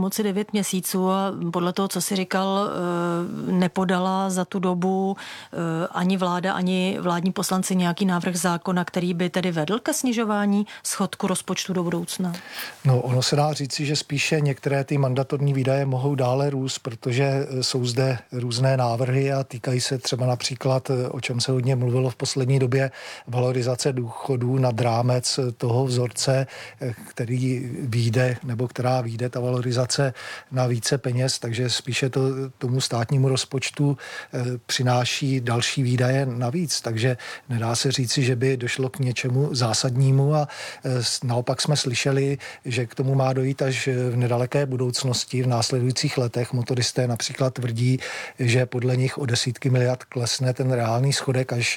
moci 9 měsíců a podle toho, co si říkal, nepodala za tu dobu ani vláda, ani vládní poslanci nějaký návrh zákona, který by tedy vedl ke snižování schodku rozpočtu do budoucna? No, ono se dá říci, že spíše některé ty mandatorní výdaje mohou dále růst, protože jsou zde různé návrhy a týkají se třeba například, o čem se hodně mluvilo v poslední době, valorizace důchodů nad rámec toho vzorce, který vyjde, nebo která vyjde, ta valorizace na více peněz, takže spíše to tomu státnímu rozpočtu přináší další výdaje navíc, takže nedá se říci, že by došlo k něčemu zásadnímu a naopak jsme slyšeli, že k tomu má dojít až v nedaleké budoucnosti, v následujících letech. Motoristé například tvrdí, že podle nich o desítky miliard klesne ten reálný schodek, až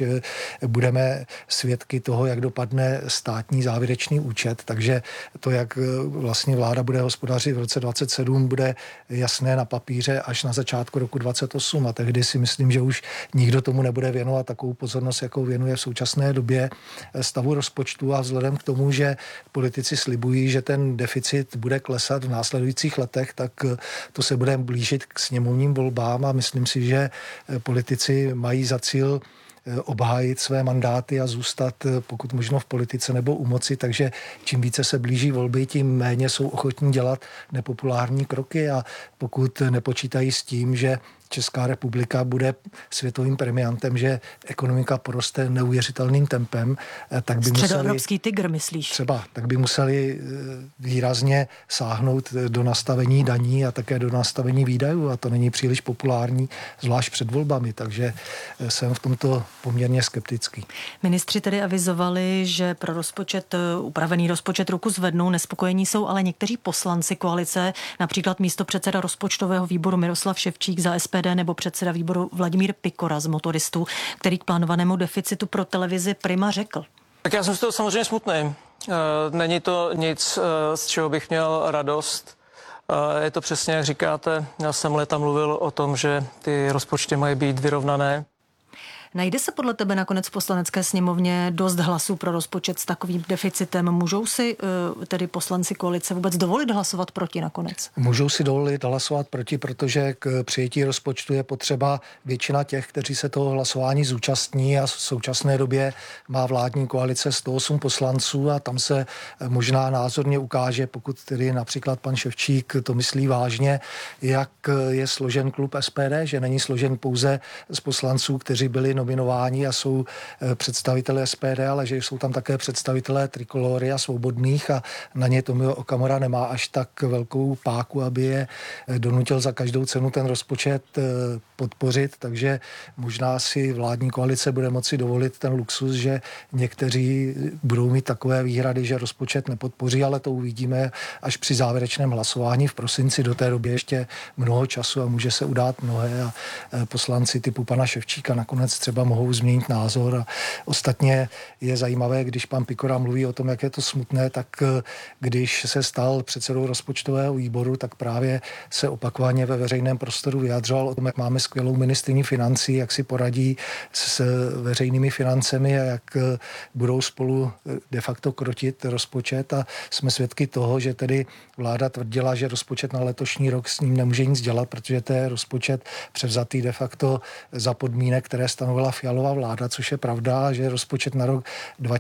budeme svědky toho, jak dopadne státní závěrečný účet. Takže to, jak vlastně vláda bude hospodařit v roce 2027, bude jasné na papíře až na začátku roku 2028. A tehdy si myslím, že už nikdo tomu nebude věnovat takovou pozornost, jakou věnuje v současné době stavu rozpočtu a vzhledem k tomu, že politici slibují, že ten deficit bude klesat v následujících letech, tak to se bude blížit k sněmovním volbám a myslím si, že politici mají za cíl obhájit své mandáty a zůstat pokud možno v politice nebo u moci, takže čím více se blíží volby, tím méně jsou ochotní dělat nepopulární kroky a pokud nepočítají s tím, že Česká republika bude světovým premiantem, že ekonomika poroste neuvěřitelným tempem, tak by museli... Středoevropský tygr, myslíš? Třeba, tak by museli výrazně sáhnout do nastavení daní a také do nastavení výdajů a to není příliš populární, zvlášť před volbami, takže jsem v tomto poměrně skeptický. Ministři tedy avizovali, že pro upravený rozpočet ruku zvednou, nespokojení jsou ale někteří poslanci koalice, například místopředseda rozpočtového výboru Miroslav Ševčík za SPD nebo předseda výboru Vladimír Pikora z Motoristů, který k plánovanému deficitu pro televizi Prima řekl. Tak já jsem z toho samozřejmě smutný. Není to nic, z čeho bych měl radost. Je to přesně, jak říkáte. Já jsem léta mluvil o tom, že ty rozpočty mají být vyrovnané. Najde se podle tebe nakonec v poslanecké sněmovně dost hlasů pro rozpočet s takovým deficitem? Můžou si tedy poslanci koalice vůbec dovolit hlasovat proti nakonec? Můžou si dovolit hlasovat proti, protože k přijetí rozpočtu je potřeba většina těch, kteří se toho hlasování zúčastní a v současné době má vládní koalice 108 poslanců a tam se možná názorně ukáže, pokud tedy například pan Ševčík to myslí vážně, jak je složen klub SPD, že není složen pouze z poslanců, kteří byli nominováni a jsou představitelé SPD, ale že jsou tam také představitelé Trikolory a Svobodných a na ně Tomio Okamura nemá až tak velkou páku, aby je donutil za každou cenu ten rozpočet podpořit, takže možná si vládní koalice bude moci dovolit ten luxus, že někteří budou mít takové výhrady, že rozpočet nepodpoří, ale to uvidíme až při závěrečném hlasování v prosinci. Do té doby ještě mnoho času a může se udát mnohé a poslanci typu pana Ševčíka nakonec třeba mohou změnit názor a ostatně je zajímavé, když pan Pikora mluví o tom, jak je to smutné, tak když se stal předsedou rozpočtového výboru, tak právě se opakovaně ve veřejném prostoru vyjadřoval o tom, jak máme skvělou ministryni financí, jak si poradí s veřejnými financemi a jak budou spolu de facto krotit rozpočet a jsme svědky toho, že tedy vláda tvrdila, že rozpočet na letošní rok s ním nemůže nic dělat, protože to je rozpočet převzatý de facto za podmínek, které stanovila Fialova vláda, což je pravda, že rozpočet na rok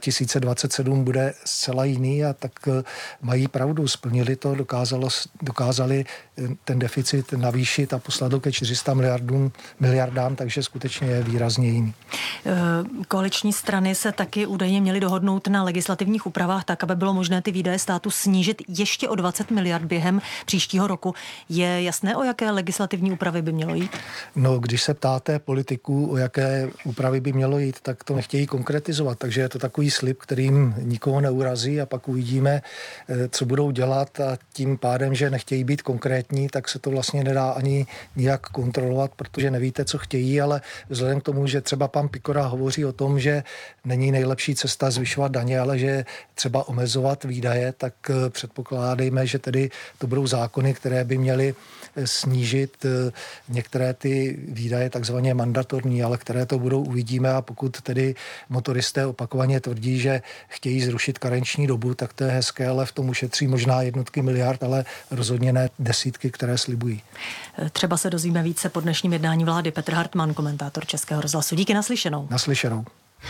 2027 bude zcela jiný a tak mají pravdu. Splnili to, dokázali ten deficit navýšit a poslat do ke 400 miliardám, takže skutečně je výrazně jiný. Koaliční strany se taky údajně měly dohodnout na legislativních úpravách tak, aby bylo možné ty výdaje státu snížit ještě o 20 miliard během příštího roku. Je jasné, o jaké legislativní úpravy by mělo jít? No, když se ptáte politiků, o jaké úpravy by mělo jít, tak to nechtějí konkretizovat, takže je to takový slib, kterým nikoho neurazí a pak uvidíme, co budou dělat a tím pádem, že nechtějí být konkrétní, tak se to vlastně nedá ani nijak kontrolovat, protože nevíte, co chtějí, ale vzhledem k tomu, že třeba pan Pikora hovoří o tom, že není nejlepší cesta zvyšovat daně, ale že třeba omezovat výdaje, tak předpokládejme, že tedy to budou zákony, které by měly snížit některé ty výdaje takzvaně mandatorní, ale které to to budou, uvidíme, a pokud tedy motoristé opakovaně tvrdí, že chtějí zrušit karenční dobu, tak to je hezké, ale v tom ušetří možná jednotky miliard, ale rozhodně ne desítky, které slibují. Třeba se dozvíme více po dnešním jednání vlády. Petr Hartmann, komentátor Českého rozhlasu. Díky, naslyšenou. Naslyšenou.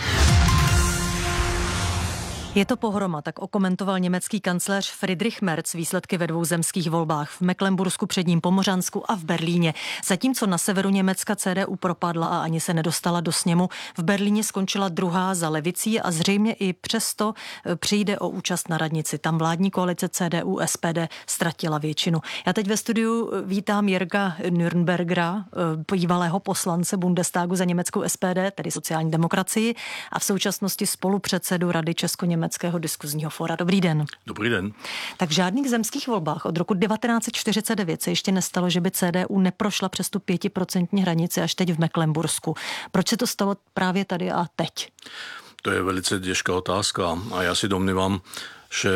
Je to pohroma, tak okomentoval německý kancléř Friedrich Merz výsledky ve dvou zemských volbách v Mecklenbursku, Předním Pomořansku a v Berlíně. Zatímco na severu Německa CDU propadla a ani se nedostala do sněmu, v Berlíně skončila druhá za levicí a zřejmě i přesto přijde o účast na radnici. Tam vládní koalice CDU SPD ztratila většinu. Já teď ve studiu vítám Jirga Nürnbergera, bývalého poslance Bundestagu za německou SPD, tedy sociální demokracii, a v současnosti spolupředsedu Rady Česko-německého diskuzního fóra. Dobrý den. Dobrý den. Tak v žádných zemských volbách od roku 1949 se ještě nestalo, že by CDU neprošla přes tu 5% hranici až teď v Mecklenbursku. Proč se to stalo právě tady a teď? To je velice těžká otázka a já si domnívám, že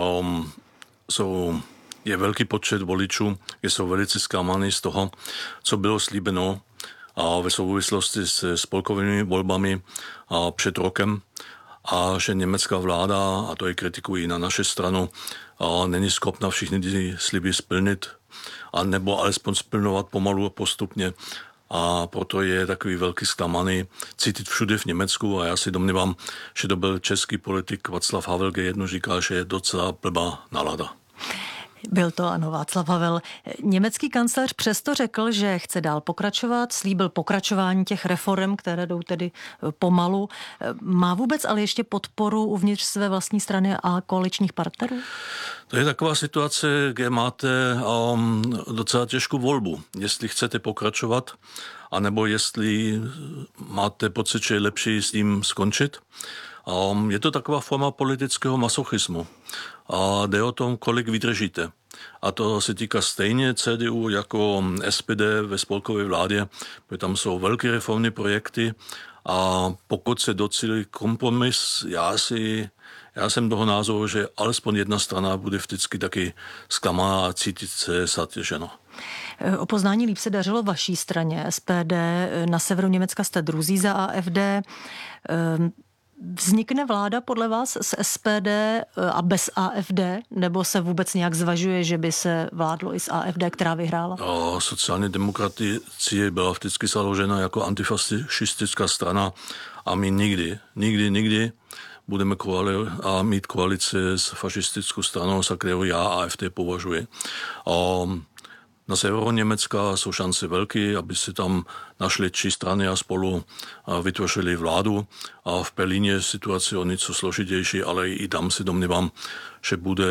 je velký počet voličů, kde jsou velice zklamaní z toho, co bylo slíbeno a ve souvislosti s spolkovými volbami před rokem, a že německá vláda, a to je kritikují na naše stranu, není schopna všechny ty sliby splnit, a nebo alespoň splňovat pomalu a postupně. A proto je takový velký zklamaný cítit všude v Německu, a já si domnívám, že to byl český politik Václav Havel, kde jedno říká, že je docela blbá nálada. Byl to, ano, Václav Havel. Německý kancléř přesto řekl, že chce dál pokračovat, slíbil pokračování těch reform, které jdou tedy pomalu. Má vůbec ale ještě podporu uvnitř své vlastní strany a koaličních partnerů? To je taková situace, kde máte docela těžkou volbu. Jestli chcete pokračovat, anebo jestli máte pocit, že je lepší s tím skončit. Je to taková forma politického masochismu. A jde o tom, kolik vydržíte. A to se týká stejně CDU jako SPD ve spolkové vládě, protože tam jsou velké reformní projekty, a pokud se docílí kompromis, já jsem toho názoru, že alespoň jedna strana bude vždycky taky zklamaná a cítit se zatěženo. O poznání líp se dařilo vaší straně SPD. Na severu Německa jste druzí za AfD. Vznikne vláda podle vás s SPD a bez AfD, nebo se vůbec nějak zvažuje, že by se vládlo i s AfD, která vyhrála? Sociální demokracie byla vždycky založena jako antifašistická strana a my nikdy budeme mít koalici s fašistickou stranou, za kterou já AfD považuji. Na severu Německa jsou šance velké, aby se tam našly 3 strany a spolu vytvořili vládu. A v Berlíně je situace o něco složitější, ale i tam si domnívám, že bude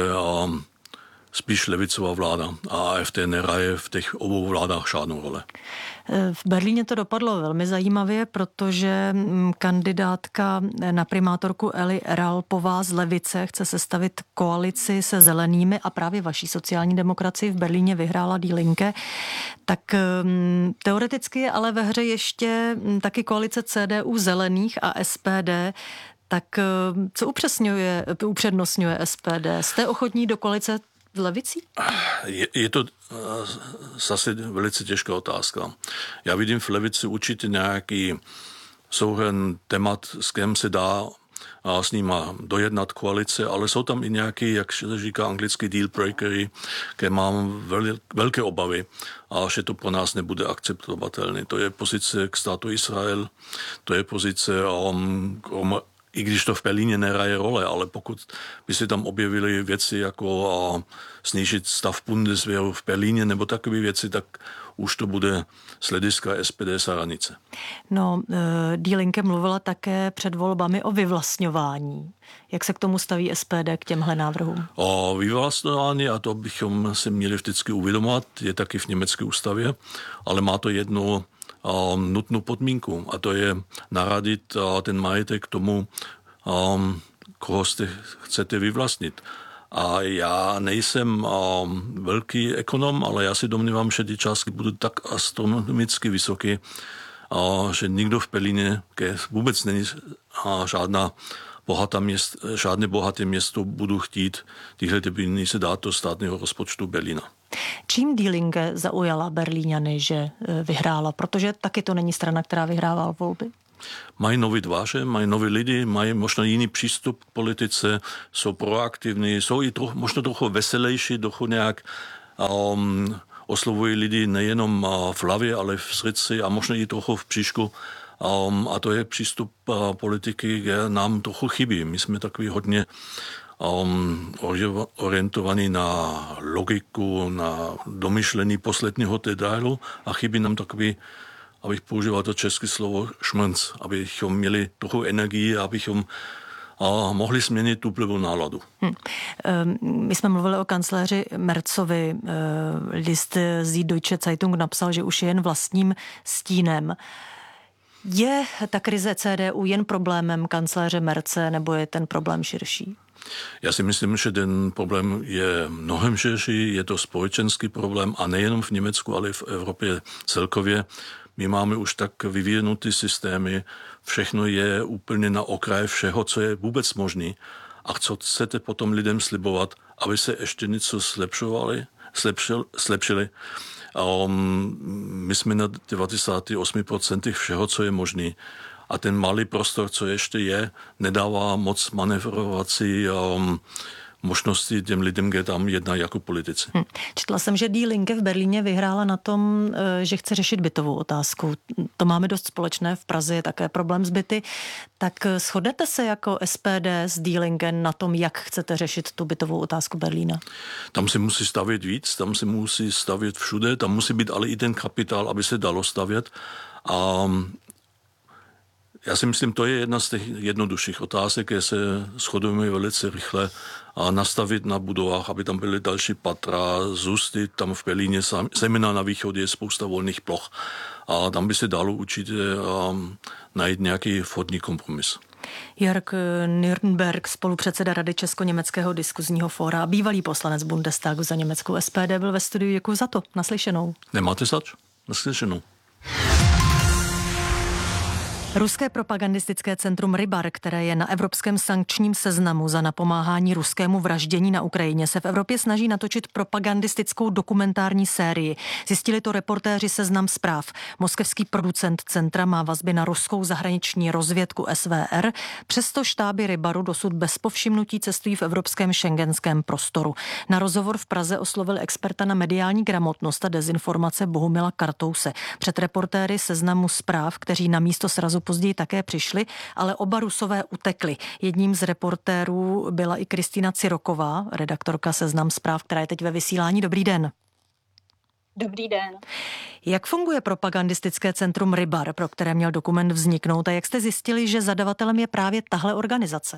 spíš levicová vláda a AfD nehraje v těch obou vládách žádnou roli. V Berlíně to dopadlo velmi zajímavě, protože kandidátka na primátorku Eli Ralpová z levice chce sestavit koalici se zelenými a právě vaší sociální demokracii v Berlíně vyhrála Die Linke. Tak teoreticky je ale ve hře ještě taky koalice CDU zelených a SPD. Tak co upřednostňuje SPD? Jste ochotní do koalice s levicí? Je to zase velice těžká otázka. Já vidím v levici určitě nějaký souhrn témat, s kterým se dá s nima dojednat koalice, ale jsou tam i nějaký, jak se říká anglicky, deal breakery, kde mám velké obavy a že to pro nás nebude akceptovatelné. To je pozice k státu Izrael, to je pozice i když to v Berlíně nehraje role, ale pokud by se tam objevily věci jako snížit stav Bundeswehru v Berlíně nebo takové věci, tak už to bude z hlediska SPD za hranice. No, Die Linke mluvila také před volbami o vyvlastňování. Jak se k tomu staví SPD k těmhle návrhům? O vyvlastňování, a to bychom si měli vždycky uvědomovat, je taky v německé ústavě, ale má to jednu nutnou podmínku, a to je naradit ten majetek tomu, koho chcete vyvlastnit. A já nejsem velký ekonom, ale já si domnívám, že ty částky budou tak astronomicky vysoké, že nikdo v Berlíně, vůbec není žádné bohaté město, budu chtít tyhle peníze dát do státního rozpočtu Berlína. Čím Die Linke zaujala Berlíňany, že vyhrála? Protože taky to není strana, která vyhrává volby. mají nový tváře, mají nový lidi, mají možná jiný přístup k politice, jsou proaktivní, jsou i možná trochu veselější, trochu nějak oslovují lidi nejenom v hlavě, ale v srdci a možná i trochu v příšku. A to je přístup politiky, kde nám trochu chybí. My jsme takový hodně orientovaní na logiku, na domyšlení posledního detailu a chybí nám takový, abych používal to české slovo šmrnc, abychom měli trochu energii, abychom mohli změnit tu plivou náladu. My jsme mluvili o kancléři Merzovi. List Süddeutsche Zeitung napsal, že už je jen vlastním stínem. Je ta krize CDU jen problémem kancléře Merze, nebo je ten problém širší? Já si myslím, že ten problém je mnohem širší, je to společenský problém a nejenom v Německu, ale v Evropě celkově. My máme už tak vyvinuté systémy, všechno je úplně na okraji všeho, co je vůbec možné. A co chcete potom lidem slibovat, aby se ještě něco zlepšili? My jsme na 98% všeho, co je možné. A ten malý prostor, co ještě je, nedává moc manevrovací možnosti těm lidem, kde tam jednají jako politici. Četla jsem, že Die Linke v Berlíně vyhrála na tom, že chce řešit bytovou otázku. To máme dost společné, v Praze je také problém s byty. Tak shodnete se jako SPD s Die Linke na tom, jak chcete řešit tu bytovou otázku Berlína? Tam se musí stavět víc, tam se musí stavět všude, tam musí být ale i ten kapitál, aby se dalo stavět. A já si myslím, to je jedna z těch jednodušších otázek, kde se shodujeme velice rychle a nastavit na budovách, aby tam byly další patra, zůstat tam v Berlíně, zejména na východě je spousta volných ploch a tam by se dalo určitě najít nějaký vhodný kompromis. Jörg Nürnberg, spolupředseda Rady Česko-německého diskuzního fóra a bývalý poslanec Bundestagu za německou SPD, byl ve studiu. Děkuji za to. Naslyšenou. Nemáte zač? Naslyšenou. Ruské propagandistické centrum Rybar, které je na evropském sankčním seznamu za napomáhání ruskému vraždění na Ukrajině, se v Evropě snaží natočit propagandistickou dokumentární sérii. Zjistili to reportéři Seznam Zpráv. Moskevský producent centra má vazby na ruskou zahraniční rozvědku SVR, přesto štáby Rybaru dosud bez povšimnutí cestují v evropském šengenském prostoru. Na rozhovor v Praze oslovil experta na mediální gramotnost a dezinformace Bohumila Kartouse. Před reportéry Seznamu Zpráv, kteří na místo srazu později také přišli, ale oba Rusové utekli. Jedním z reportérů byla i Kristýna Ciroková, redaktorka Seznam Zpráv, která je teď ve vysílání. Dobrý den. Dobrý den. Jak funguje propagandistické centrum Rybar, pro které měl dokument vzniknout, a jak jste zjistili, že zadavatelem je právě tahle organizace?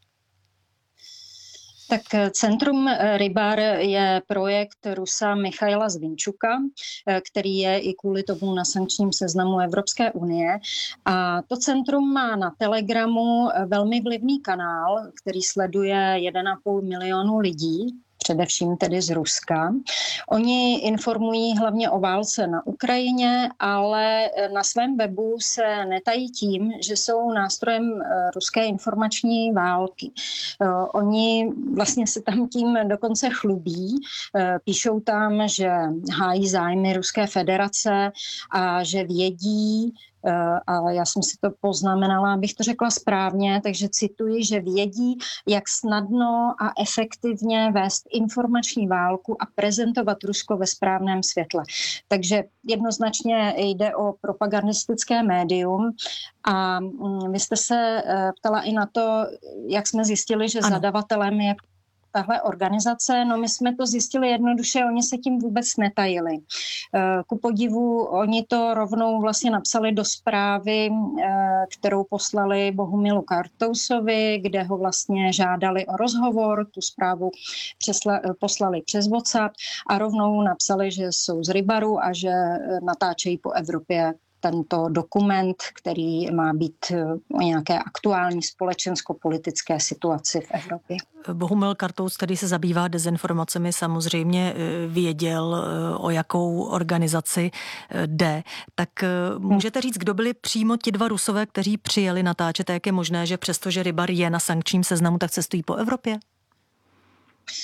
Tak Centrum Rybar je projekt Rusa Michaila Zvinčuka, který je i kvůli tomu na sankčním seznamu Evropské unie. A to centrum má na Telegramu velmi vlivný kanál, který sleduje 1,5 milionu lidí, především tedy z Ruska. Oni informují hlavně o válce na Ukrajině, ale na svém webu se netají tím, že jsou nástrojem ruské informační války. Oni vlastně se tam tím dokonce chlubí. Píšou tam, že hájí zájmy Ruské federace a že vědí, ale já jsem si to poznamenala, abych to řekla správně, takže cituji, že vědí, jak snadno a efektivně vést informační válku a prezentovat Rusko ve správném světle. Takže jednoznačně jde o propagandistické médium a vy jste se ptala i na to, jak jsme zjistili, že zadavatelem je tahle organizace. No my jsme to zjistili jednoduše, oni se tím vůbec netajili. Ku podivu, oni to rovnou vlastně napsali do zprávy, kterou poslali Bohumilu Kartousovi, kde ho vlastně žádali o rozhovor, tu zprávu poslali přes WhatsApp a rovnou napsali, že jsou z Rybaru a že natáčejí po Evropě tento dokument, který má být o nějaké aktuální společensko-politické situaci v Evropě. Bohumil Kartous, který se zabývá dezinformacemi, samozřejmě věděl, o jakou organizaci jde. Tak můžete říct, kdo byli přímo ti dva Rusové, kteří přijeli natáčet, jak je možné, že přestože Rybar je na sankčním seznamu, tak cestují po Evropě?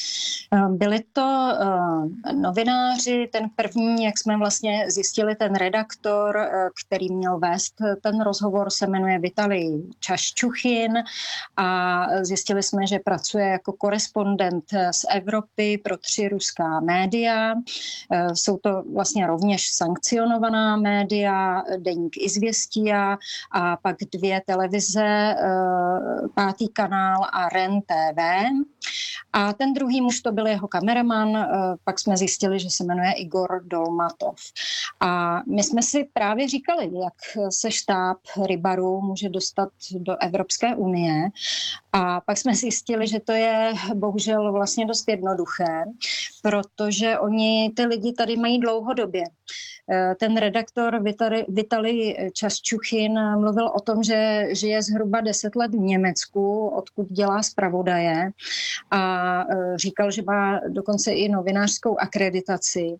Byli to novináři, ten první, jak jsme vlastně zjistili, ten redaktor, který měl vést ten rozhovor, se jmenuje Vitalij Čaščuchin a zjistili jsme, že pracuje jako korespondent z Evropy pro 3 ruská média. Jsou to vlastně rovněž sankcionovaná média, deník Izvěstia a pak 2 televize, 5. kanál a REN TV. A ten druhý muž to byl jeho kameraman, pak jsme zjistili, že se jmenuje Igor Dolmatov. A my jsme si právě říkali, jak se štáb Rybaru může dostat do Evropské unie. A pak jsme zjistili, že to je bohužel vlastně dost jednoduché, protože oni ty lidi tady mají dlouhodobě. Ten redaktor Vitalij Čaščuchin mluvil o tom, že žije zhruba 10 let v Německu, odkud dělá zpravodaje a říkal, že má dokonce i novinářskou akreditaci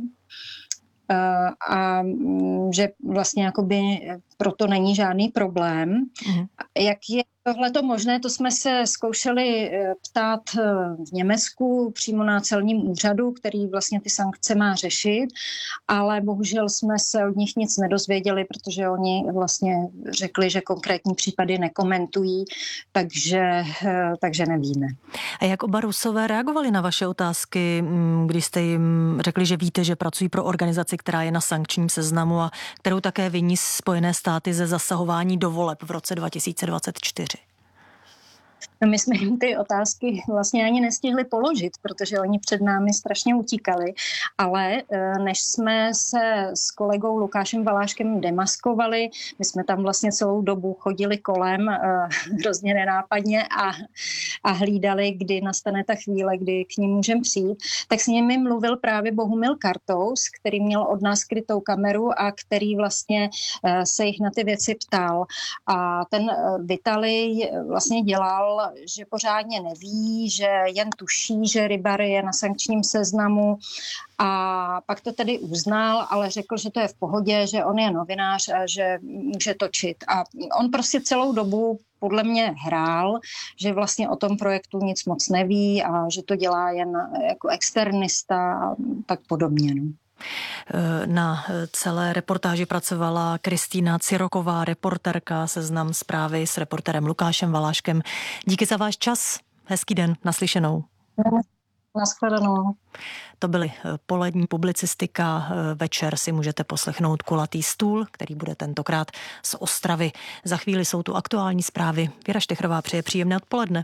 a že vlastně jakoby proto není žádný problém. Jak je tohleto možné, to jsme se zkoušeli ptát v Německu přímo na celním úřadu, který vlastně ty sankce má řešit, ale bohužel jsme se od nich nic nedozvěděli, protože oni vlastně řekli, že konkrétní případy nekomentují, takže nevíme. A jak oba Rusové reagovali na vaše otázky, když jste jim řekli, že víte, že pracují pro organizaci, která je na sankčním seznamu a kterou také viní Spojené státy ze zasahování do voleb v roce 2024? No, my jsme jim ty otázky vlastně ani nestihli položit, protože oni před námi strašně utíkali, ale než jsme se s kolegou Lukášem Valáškem demaskovali, my jsme tam vlastně celou dobu chodili kolem hrozně nenápadně a hlídali, kdy nastane ta chvíle, kdy k ním můžeme přijít, tak s nimi mluvil právě Bohumil Kartous, který měl od nás skrytou kameru a který vlastně se jich na ty věci ptal. A ten Vitalij vlastně dělal, že pořádně neví, že jen tuší, že Rybar je na sankčním seznamu a pak to tedy uznal, ale řekl, že to je v pohodě, že on je novinář a že může točit. A on prostě celou dobu podle mě hrál, že vlastně o tom projektu nic moc neví a že to dělá jen jako externista a tak podobně. No. Na celé reportáži pracovala Kristýna Ciroková, reporterka, Seznam Zprávy s reporterem Lukášem Valáškem. Díky za váš čas, hezký den, naslyšenou. Nashledanou. To byly polední publicistika. Večer si můžete poslechnout Kulatý stůl, který bude tentokrát z Ostravy. Za chvíli jsou tu aktuální zprávy. Věra Štechrová přeje příjemné odpoledne.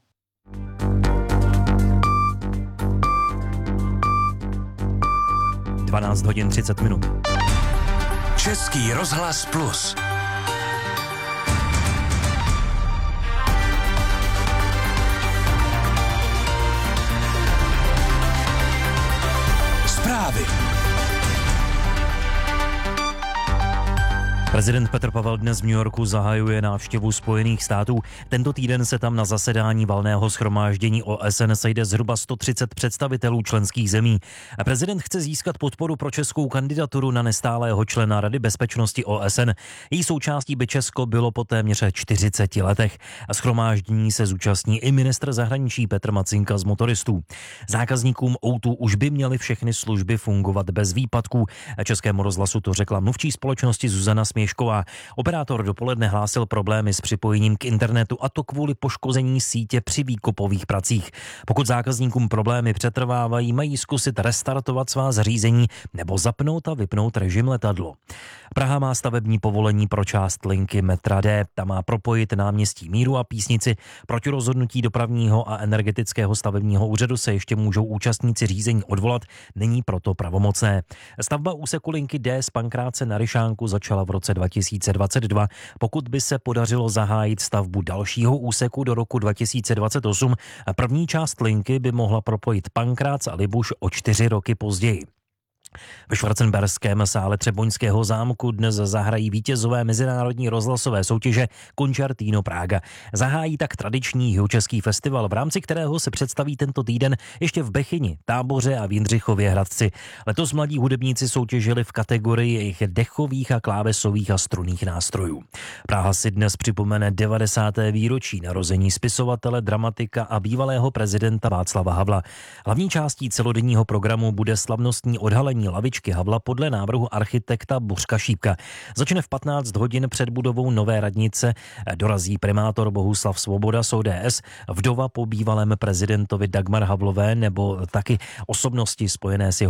Dvanáct hodin 30 minut. Český rozhlas Plus. Zprávy. Prezident Petr Pavel dnes v New Yorku zahajuje návštěvu Spojených států. Tento týden se tam na zasedání valného shromáždění OSN sejde zhruba 130 představitelů členských zemí. Prezident chce získat podporu pro českou kandidaturu na nestálého člena Rady bezpečnosti OSN. Její součástí by Česko bylo po téměř 40 letech. Shromáždění se zúčastní i ministr zahraničí Petr Macinka z Motoristů. Zákazníkům O2 už by měly všechny služby fungovat bez výpadků. Českému rozhlasu to řekla mluvčí společnosti Zuzana Směšková. Operátor dopoledne hlásil problémy s připojením k internetu, a to kvůli poškození sítě při výkopových pracích. Pokud zákazníkům problémy přetrvávají, mají zkusit restartovat svá zařízení nebo zapnout a vypnout režim letadlo. Praha má stavební povolení pro část linky metra D. Ta má propojit náměstí Míru a Písnici. Proti rozhodnutí dopravního a energetického stavebního úřadu se ještě můžou účastníci řízení odvolat, není proto pravomocné. Stavba úseku linky D z Pankráce na Ryšánku začala v roce 2022. Pokud by se podařilo zahájit stavbu dalšího úseku do roku 2028, první část linky by mohla propojit Pankrác a Libuš o 4 roky později. Ve Schwarzenberském sále Třeboňského zámku dnes zahrají vítězové mezinárodní rozhlasové soutěže Concertino Praga. Zahájí tak tradiční jihočeský festival, v rámci kterého se představí tento týden ještě v Bechyni, Táboře a v Jindřichově Hradci. Letos mladí hudebníci soutěžili v kategorii jejich dechových a klávesových a strunných nástrojů. Praha si dnes připomene 90. výročí narození spisovatele, dramatika a bývalého prezidenta Václava Havla. Hlavní částí celodenního programu bude slavnostní odhalení lavičky Havla podle návrhu architekta Bořka Šípka. Začne v 15 hodin před budovou nové radnice. Dorazí primátor Bohuslav Svoboda z ODS, vdova po bývalém prezidentovi Dagmar Havlové nebo taky osobnosti spojené s jeho